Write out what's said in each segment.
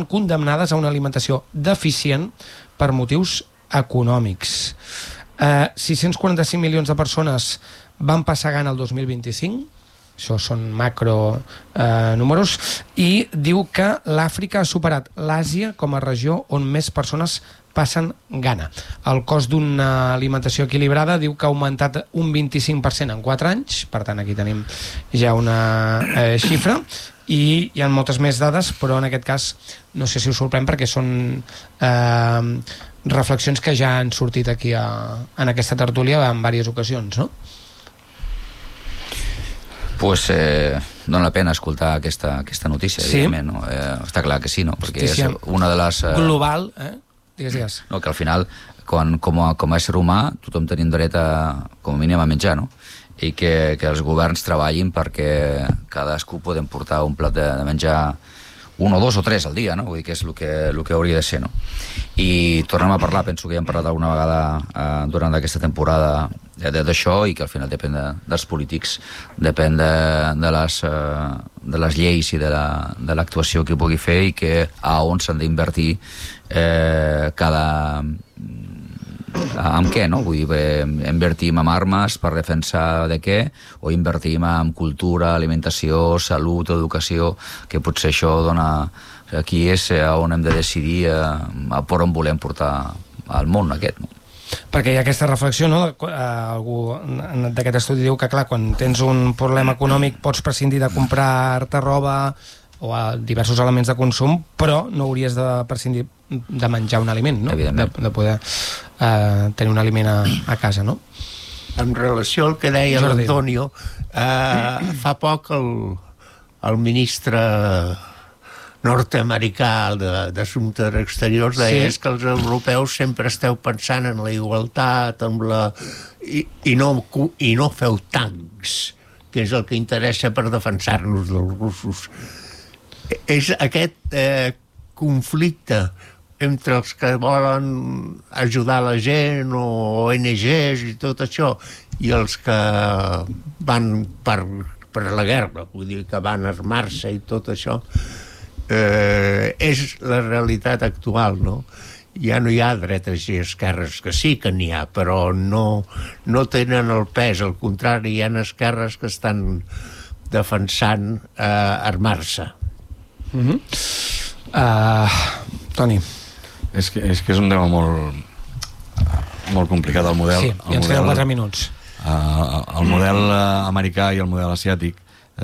estan condemnades a una alimentació deficient per motius econòmics. 645 milions de persones van passar gana el 2025, això són macro números, i diu que l'Àfrica ha superat l'Àsia com a regió on més persones passen gana. El cost d'una alimentació equilibrada diu que ha augmentat un 25% en 4 anys, per tant aquí tenim ja una xifra, i hi ha moltes més dades, però en aquest cas no sé si us sorprèn perquè són reflexions que ja han sortit aquí en aquesta tertúlia en diverses ocasions, no? Pues dona la pena escoltar aquesta notícia, evidentment, no? Està clar que sí, no? Perquè és una de les... Global, Digues. No, que al final, com a ésser humà, tothom tenim dret com a mínim a menjar, no? I que els governs treballin perquè cadascú podem portar un plat de menjar 1 o 2 o 3 al dia, no? Vull dir que és el que hauria de ser, no? I tornem a parlar, penso que ja hem parlat alguna vegada durant aquesta temporada d'això, i que al final depèn dels polítics, depèn de les lleis i de l'actuació que pugui fer, i que a on s'han d'invertir amb què, no? Vull dir, invertim en armes per defensar de què, o invertim en cultura, alimentació, salut, educació, que potser això dona... Aquí és on hem de decidir per on volem portar el món aquest, no? Perquè hi ha aquesta reflexió, no? Algú d'aquest estudi diu que, clar, quan tens un problema econòmic pots prescindir de comprar-te roba o diversos elements de consum, però no hauries de prescindir de menjar un aliment, no? De poder tenir un aliment a casa, no? En relació al que deia l'Antonio, fa poc el ministre nord-americà d'Assumptes Exteriors deia que els europeus sempre esteu pensant en la igualtat i no feu tancs, que és el que interessa per defensar-nos dels russos. És aquest conflicte entre els que volen ajudar la gent o ONGs i tot això, i els que van per la guerra, vull dir, que van armar-se i tot això, és la realitat actual, no? Ja no hi ha dretes i esquerres, que sí que n'hi ha, però no tenen el pes, al contrari, hi ha esquerres que estan defensant armar-se. Toni. És que és un tema molt complicat, el model. Sí, i ens queden 4 minuts. El model americà i el model asiàtic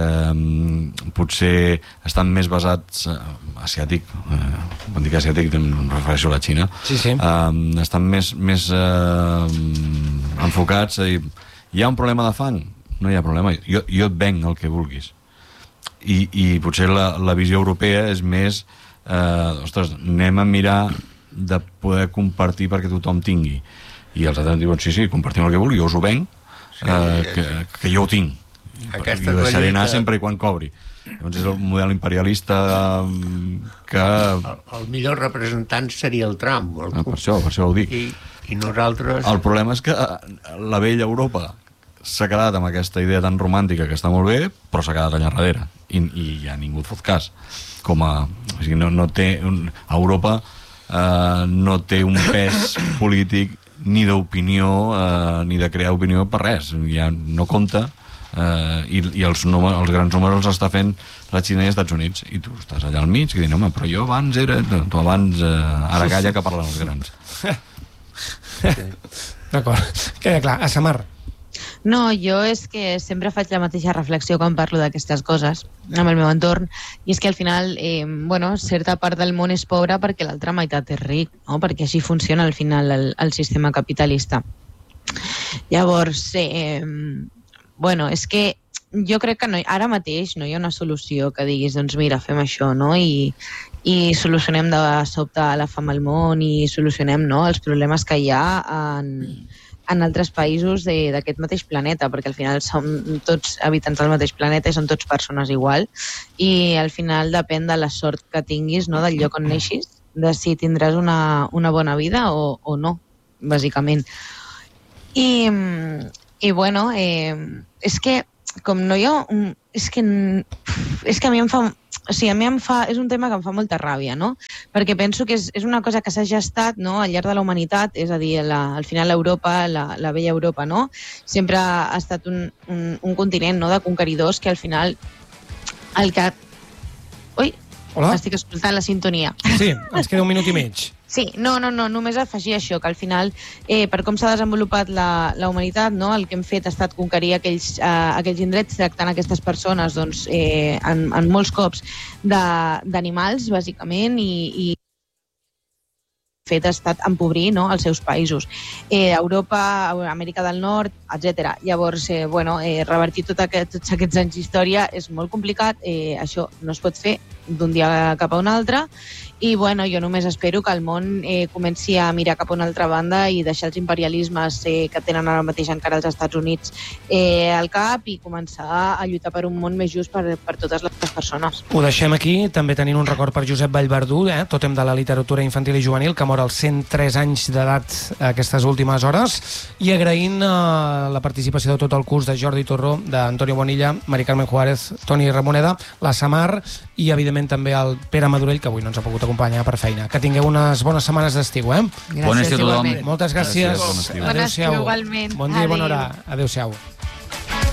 potser estan més basats asiàtic, quan dic asiàtic em refereixo a la Xina, estan més enfocats a dir, hi ha un problema de fang? No hi ha problema, jo et venc el que vulguis, i potser la visió europea és més ostres, anem a mirar de poder compartir perquè tothom tingui, i els altres diuen sí, compartim el que vulgui, jo us ho venc, que jo ho tinc, i ho deixaré anar sempre i quan cobri. Llavors és el model imperialista que... El millor representant seria el Trump. Per això ho dic. I nosaltres... El problema és que la vella Europa s'ha quedat amb aquesta idea tan romàntica que està molt bé, però s'ha quedat allà darrere, i ja ningú et fot cas. O sigui, Europa no té un pes polític ni d'opinió ni de crear opinió per res, ja no compta, i els grans números els està fent la Xina i els Estats Units, i tu estàs allà al mig i dius, home, però jo abans ara calla que parlen els grans. D'acord, queda clar. Samar. No, jo és que sempre faig la mateixa reflexió quan parlo d'aquestes coses amb el meu entorn, i és que al final certa part del món és pobra perquè l'altra meitat és ric, no? Perquè així funciona al final el sistema capitalista. Llavors és que jo crec que ara mateix no hi ha una solució que diguis, doncs mira, fem això, no? I solucionem de sobte la fam al món i solucionem, no, els problemes que hi ha en altres països d'aquest mateix planeta, perquè al final som tots habitants del mateix planeta i som tots persones igual, i al final depèn de la sort que tinguis, no, del lloc on neixis, de si tindràs una bona vida o no, bàsicament. I bueno, és que com no hi ha és que a mi em fa o sigui, a mi és un tema que em fa molta ràbia, no? Perquè penso que és una cosa que s'ha gestat, no?, al llarg de la humanitat, és a dir, al final Europa, la vella Europa, no?, sempre ha estat un continent, no?, de conqueridors que al final el que... Ui, Hola? estic escoltant la sintonia. Sí, ens queda 1 minut i mig. Sí, no, només afegir això, que al final, per com s'ha desenvolupat la humanitat, no, el que hem fet ha estat conquerir aquells indrets tractant aquestes persones doncs, en molts cops d'animals, bàsicament, i fet ha estat empobrir, no?, els seus països. Europa, Amèrica del Nord, etc. Llavors, revertir tots aquests anys d'història és molt complicat, això no es pot fer d'un dia cap a un altre, i jo només espero que el món comenci a mirar cap a una altra banda i deixar els imperialismes que tenen ara mateix encara els Estats Units al cap i començar a lluitar per un món més just per totes les persones. Ho deixem aquí, també tenint un record per Josep Vallverdú, tòtem de la literatura infantil i juvenil, que mor als 103 anys d'edat aquestes últimes hores, i agraint la participació de tot el curs de Jordi Torró, d'Antonio Bonilla, Mari Carmen Juárez, Toni Ramoneda, la Samar i, evidentment, també el Pere Madurell, que avui no ens ha pogut acompanyar per feina. Que tingueu unes bones setmanes d'estiu, Bon estiu a tothom. Moltes gràcies. Bon estiu. Bon estiu, igualment. Bon dia i bona hora. Adéu-siau.